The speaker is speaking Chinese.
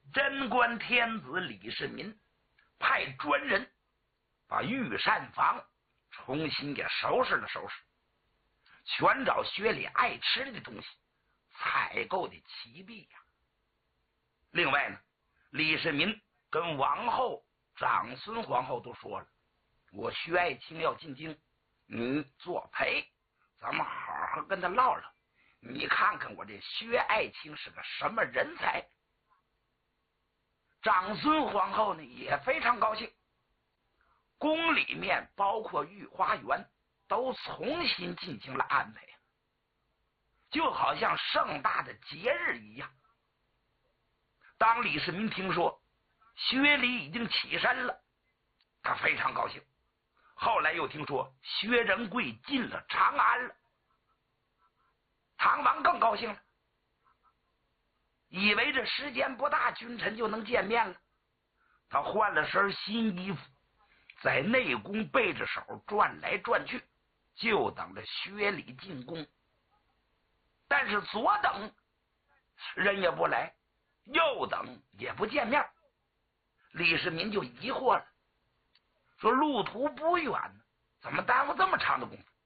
贞观天子李世民派专人把御膳房重新给收拾了收拾，全找薛礼爱吃的东西，采购的齐备呀。另外呢，李世民跟王后长孙皇后都说了，我薛爱卿要进京，你作陪，咱们好好跟他唠唠，你看看我这薛爱卿是个什么人才。长孙皇后呢也非常高兴，宫里面包括御花园都重新进行了安排，就好像盛大的节日一样。当李世民听说薛礼已经起身了，他非常高兴。后来又听说薛仁贵进了长安了，唐王更高兴了，以为这时间不大，君臣就能见面了。他换了身新衣服，在内宫背着手转来转去，就等着薛礼进宫。但是左等人也不来，右等也不见面，李世民就疑惑了，说路途不远呢，怎么耽误这么长的功夫？